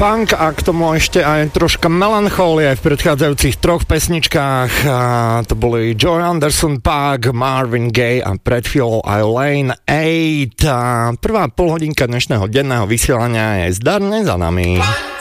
funk a k tomu ešte aj troška melanchólie v predchádzajúcich troch pesničkách. A to boli Joy Anderson, Park, Marvin Gaye a pred chvíľou aj Lane 8. A prvá polhodinka dnešného denného vysielania je zdarne za nami.